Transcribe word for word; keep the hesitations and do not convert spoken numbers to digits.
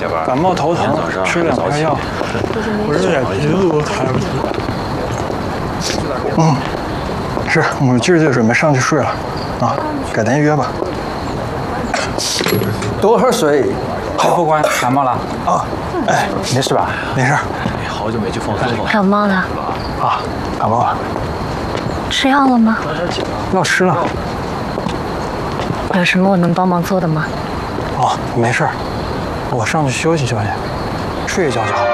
加班。 感冒头疼，吃两片药。我这眼皮子都抬不起来。嗯，是我今儿就准备上去睡了，啊，改天约吧。多喝水。 副副官感冒了啊？哎， 没事吧？ 没事。 好久没去放松了。 感冒了。 啊，感冒了。 吃药了吗？ 药吃了。 有什么我能帮忙做的吗？ 哦，没事儿，我上去休息休息，睡一觉就好。